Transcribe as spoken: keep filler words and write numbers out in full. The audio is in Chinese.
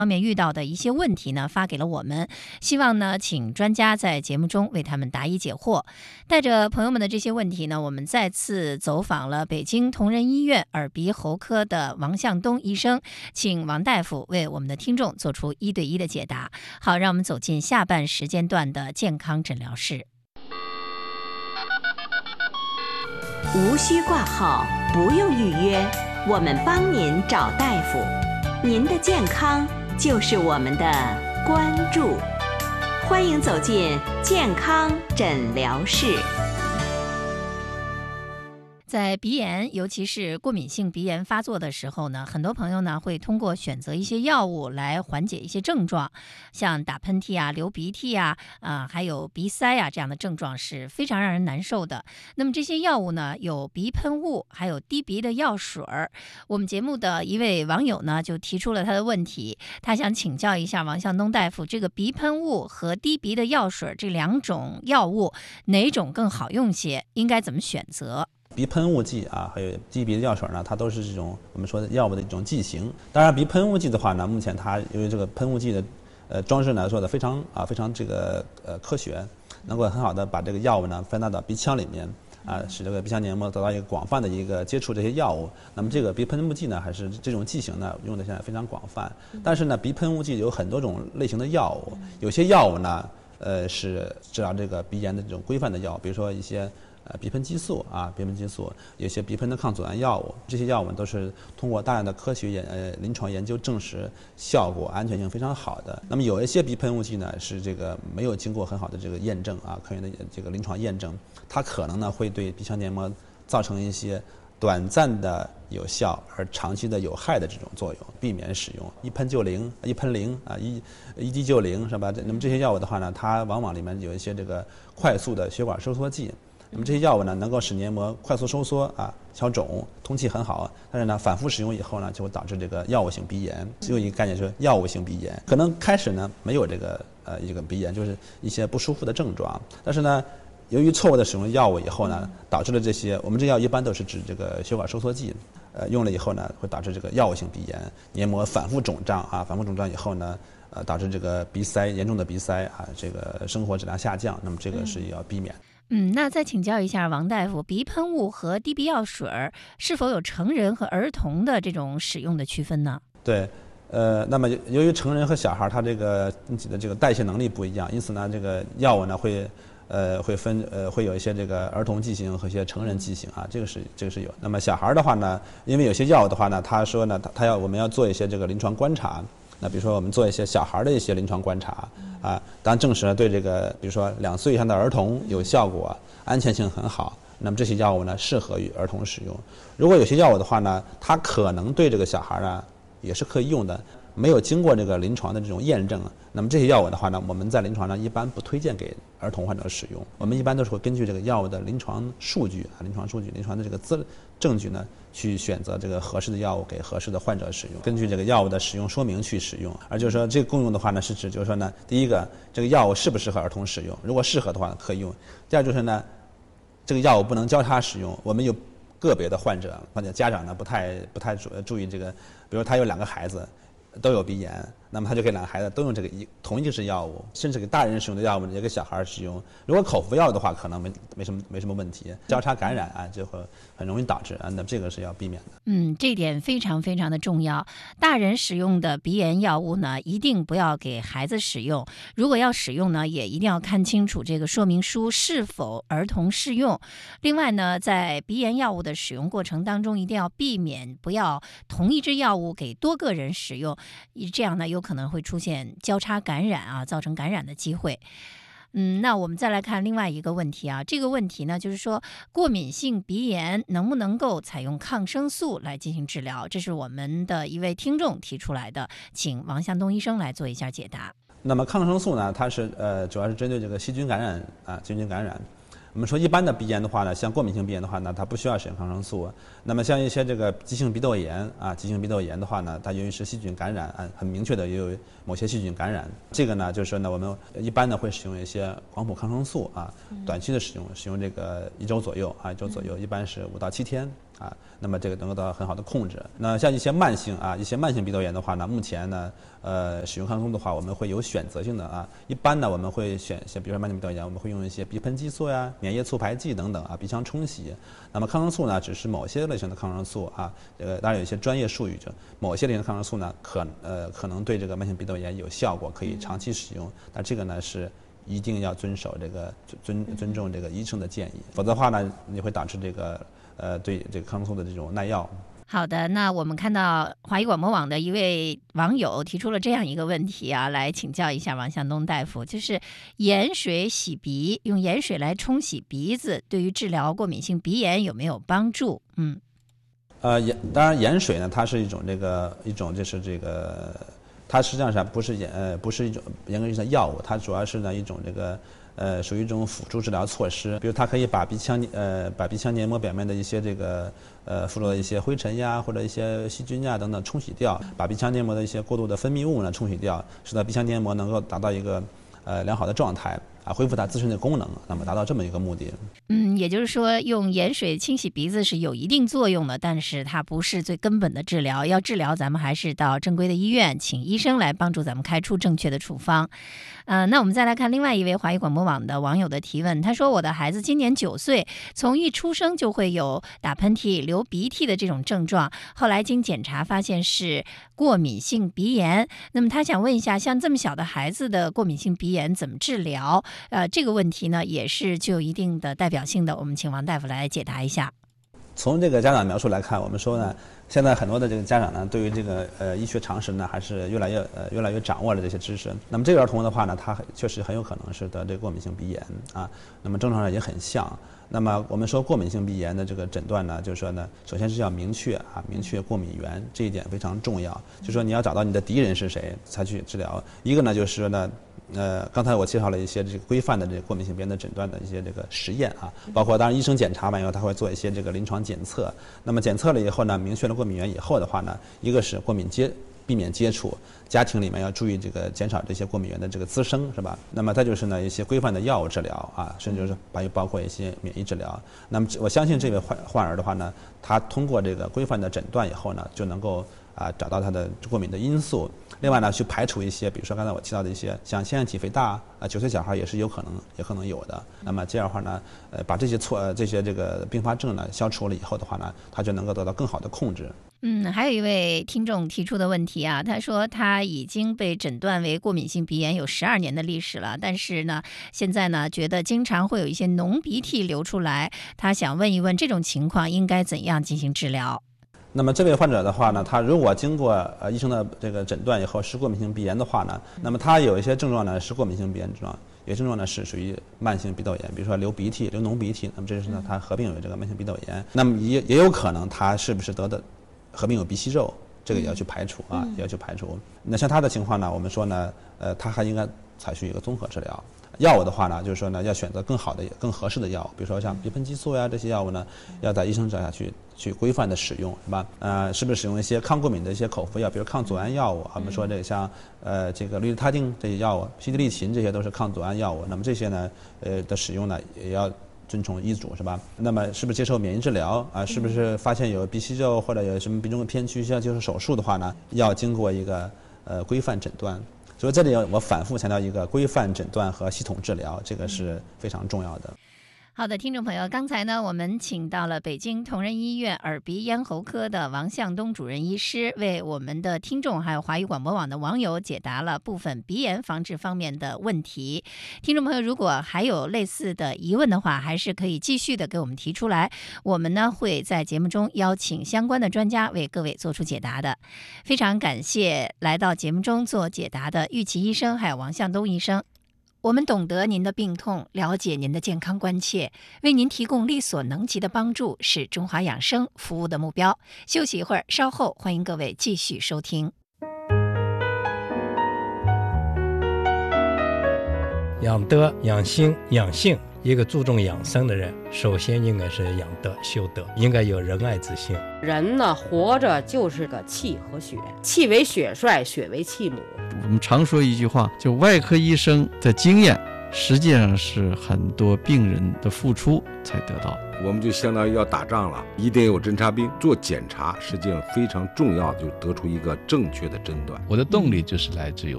方面遇到的一些问题呢发给了我们，希望呢请专家在节目中为他们答疑解惑。带着朋友们的这些问题呢，我们再次走访了北京同仁医院耳鼻喉科的王向东医生，请王大夫为我们的听众做出一对一的解答。好，让我们走进下半时间段的健康诊疗室。 无需挂号，不用预约，我们帮您找大夫。您的健康就是我们的关注，欢迎走进健康诊疗室。 在鼻炎，尤其是过敏性鼻炎发作的时候呢，很多朋友呢会通过选择一些药物来缓解一些症状，像打喷嚏啊、流鼻涕啊、啊、呃、还有鼻塞啊这样的症状是非常让人难受的。那么这些药物呢，有鼻喷雾，还有滴鼻的药水儿。我们节目的一位网友呢就提出了他的问题，他想请教一下王向东大夫，这个鼻喷雾和滴鼻的药水这两种药物哪种更好用些？应该怎么选择？ 鼻喷雾剂啊，还有滴鼻的药水呢，它都是这种我们说的药物的一种剂型。当然，鼻喷雾剂的话呢，目前它由于这个喷雾剂的呃装置呢做的非常啊非常这个呃科学，能够很好的把这个药物呢分纳到鼻腔里面啊，使这个鼻腔黏膜得到一个广泛的一个接触这些药物。那么这个鼻喷雾剂呢，还是这种剂型呢用的现在非常广泛。但是呢，鼻喷雾剂有很多种类型的药物，有些药物呢呃是治疗这个鼻炎的这种规范的药，比如说一些。呃，鼻喷激素啊，鼻喷激素，有些鼻喷的抗组胺药物，这些药物都是通过大量的科学研呃临床研究证实效果安全性非常好的。那么有一些鼻喷雾剂呢是这个没有经过很好的这个验证啊，科学的这个临床验证，它可能呢会对鼻腔黏膜造成一些短暂的有效而长期的有害的这种作用，避免使用一喷就灵，一喷灵啊，一一滴就灵是吧？那么这些药物的话呢，它往往里面有一些这个快速的血管收缩剂。那么这些药物呢，能够使黏膜快速收缩啊，消肿，通气很好。但是呢，反复使用以后呢，就会导致这个药物性鼻炎。只有一个概念是药物性鼻炎，可能开始呢没有这个呃一个鼻炎，就是一些不舒服的症状。但是呢，由于错误的使用药物以后呢，导致了这些。我们这药一般都是指这个血管收缩剂，呃，用了以后呢，会导致这个药物性鼻炎，黏膜反复肿胀啊，反复肿胀以后呢。呃，导致这个鼻塞严重的鼻塞啊，这个生活质量下降，那么这个是要避免的。 嗯，那再请教一下王大夫，鼻喷雾和滴鼻药水是否有成人和儿童的这种使用的区分呢？ 对，呃，那么由于成人和小孩他这个自己的这个代谢能力不一样，因此呢，这个药物呢会呃会分呃会有一些这个儿童剂型和一些成人剂型啊，这个是这个是有。那么小孩的话呢，因为有些药物的话呢，他说呢，他他要我们要做一些这个临床观察。那比如说我们做一些小孩的一些临床观察啊，当证实了对这个比如说两岁以上的儿童有效果，安全性很好，那么这些药物呢适合于儿童使用。如果有些药物的话呢，它可能对这个小孩呢也是可以用的，没有经过这个临床的这种验证，那么这些药物的话呢，我们在临床上一般不推荐给儿童患者使用。我们一般都是会根据这个药物的临床数据啊、临床数据、临床的这个资证据呢，去选择这个合适的药物给合适的患者使用，根据这个药物的使用说明去使用。而就是说，这个共用的话呢，是指就是说呢，第一个，这个药物适不适合儿童使用？如果适合的话可以用。第二就是呢，这个药物不能交叉使用。我们有个别的患者或者家长呢，不太不太注注意这个，比如他有两个孩子。都有鼻炎，那么他就给两个孩子都用这个一同一支药物，甚至给大人使用的药物也给小孩使用。如果口服药的话，可能没没什么没什么问题，交叉感染啊就会很容易导致啊，那这个是要避免的。 嗯，这点非常非常的重要。大人使用的鼻炎药物呢，一定不要给孩子使用。如果要使用呢，也一定要看清楚这个说明书是否儿童适用。另外呢，在鼻炎药物的使用过程当中，一定要避免不要同一支药物给多个人使用。这样呢，有可能会出现交叉感染啊，造成感染的机会。嗯，那我们再来看另外一个问题啊，这个问题呢，就是说过敏性鼻炎能不能够采用抗生素来进行治疗？这是我们的一位听众提出来的，请王向东医生来做一下解答。 那么抗生素呢，它是呃主要是针对这个细菌感染啊，细菌感染。我们说一般的鼻炎的话呢，像过敏性鼻炎的话呢，它不需要使用抗生素。那么像一些这个急性鼻窦炎啊，急性鼻窦炎的话呢，它由于是细菌感染啊，很明确的也有某些细菌感染。这个呢，就是说呢，我们一般呢会使用一些广谱抗生素啊，短期的使用，使用这个一周左右啊，一周左右，一般是五到七天啊，那么这个能够得到很好的控制。那像一些慢性啊，一些慢性鼻窦炎的话呢，目前呢，呃，使用抗生素的话，我们会有选择性的啊。一般呢，我们会选一些，比如说慢性鼻窦炎，我们会用一些鼻喷激素呀、免液促排剂等等啊，鼻腔冲洗。那么抗生素呢，只是某些类型的抗生素啊，这个当然有一些专业术语，就某些类型的抗生素呢，可呃可能对这个慢性鼻窦炎有效果，可以长期使用。但这个呢是一定要遵守这个尊尊重这个医生的建议，否则的话呢，你会导致这个。呃，对这个抗生素的这种耐药。 好的，那我们看到华语广播网的一位网友提出了这样一个问题啊，来请教一下王向东大夫，就是盐水洗鼻，用盐水来冲洗鼻子，对于治疗过敏性鼻炎有没有帮助？嗯， 呃，盐当然盐水呢，它是一种这个一种就是这个，它实际上是不是盐呃不是一种严格意义上的药物，它主要是呢一种这个。呃，属于一种辅助治疗措施，比如它可以把鼻腔呃把鼻腔黏膜表面的一些这个呃附着的一些灰尘呀或者一些细菌呀等等冲洗掉，把鼻腔黏膜的一些过度的分泌物呢冲洗掉，使得鼻腔黏膜能够达到一个呃良好的状态啊，恢复它自身的功能，那么达到这么一个目的。 嗯，也就是说，用盐水清洗鼻子是有一定作用的，但是它不是最根本的治疗。要治疗，咱们还是到正规的医院，请医生来帮助咱们开出正确的处方。呃，那我们再来看另外一位华语广播网的网友的提问，他说：“我的孩子今年九岁，从一出生就会有打喷嚏、流鼻涕的这种症状，后来经检查发现是过敏性鼻炎。那么他想问一下，像这么小的孩子的过敏性鼻炎怎么治疗？呃，这个问题呢，也是具有一定的代表性的，我们请王大夫来解答一下。” 从这个家长描述来看，我们说呢，现在很多的这个家长呢，对于这个呃医学常识呢，还是越来越呃越来越掌握了这些知识。那么这个儿童的话呢，他确实很有可能是得这个过敏性鼻炎啊。那么症状上也很像。那么我们说过敏性鼻炎的这个诊断呢，就是说呢，首先是要明确啊，明确过敏源，这一点非常重要。就是说你要找到你的敌人是谁，才去治疗。一个呢，就是说呢。呃，刚才我介绍了一些这个规范的这个过敏性鼻炎的诊断的一些这个实验啊，包括当然医生检查完以后，他会做一些这个临床检测。那么检测了以后呢，明确了过敏源以后的话呢，一个是过敏接避免接触，家庭里面要注意这个减少这些过敏源的这个滋生，是吧？那么再就是呢一些规范的药物治疗啊，甚至是还有包括一些免疫治疗。那么我相信这位患患儿的话呢，他通过这个规范的诊断以后呢，就能够啊找到他的过敏的因素。另外呢，去排除一些，比如说刚才我提到的一些，像腺样体肥大啊，九岁小孩也是有可能，也可能有的。那么这样的话呢，呃，把这些错、呃、这些这个并发症呢消除了以后的话呢，他就能够得到更好的控制。 嗯，还有一位听众提出的问题啊，他说他已经被诊断为过敏性鼻炎有十二年的历史了，但是呢，现在呢觉得经常会有一些浓鼻涕流出来，他想问一问这种情况应该怎样进行治疗？ 那么这位患者的话呢，他如果经过呃医生的这个诊断以后是过敏性鼻炎的话呢，那么他有一些症状呢是过敏性鼻炎症状，有些症状呢是属于慢性鼻窦炎，比如说流鼻涕、流浓鼻涕，那么这就是呢他合并有这个慢性鼻窦炎。那么也也有可能他是不是得的合并有鼻息肉，这个也要去排除啊，也要去排除。那像他的情况呢，我们说呢，呃，他还应该采取一个综合治疗。药物的话呢，就是说呢，要选择更好的、更合适的药物，比如说像鼻喷激素呀这些药物呢，要在医生指导下去去规范的使用，是吧？呃，是不是使用一些抗过敏的一些口服药，比如抗组胺药物？我们说这个像呃这个氯他定这些药物，西地利嗪这些都是抗组胺药物。那么这些呢，呃的使用呢，也要遵从医嘱，是吧？那么是不是接受免疫治疗啊？是不是发现有鼻息肉或者有什么鼻中的偏曲需要接受手术的话呢？要经过一个呃规范诊断。所以这里我反复强调一个规范诊断和系统治疗，这个是非常重要的。 好的，听众朋友，刚才呢，我们请到了北京同仁医院耳鼻咽喉科的王向东主任医师，为我们的听众还有华语广播网的网友解答了部分鼻炎防治方面的问题。听众朋友，如果还有类似的疑问的话，还是可以继续的给我们提出来，我们呢会在节目中邀请相关的专家为各位做出解答的。非常感谢来到节目中做解答的玉琪医生还有王向东医生。我们懂得您的病痛，了解您的健康关切，为您提供力所能及的帮助，是中华养生服务的目标。休息一会儿，稍后欢迎各位继续收听。 养德、养心、养性，一个注重养生的人，首先应该是养德、修德，应该有仁爱之心。 人呢，活着就是个气和血，气为血帅，血为气母。 我们常说一句话，就外科医生的经验实际上是很多病人的付出才得到。 我们就相当于要打仗了，一定有侦察兵做检查，实际上非常重要，就得出一个正确的诊断。 我的动力就是来自于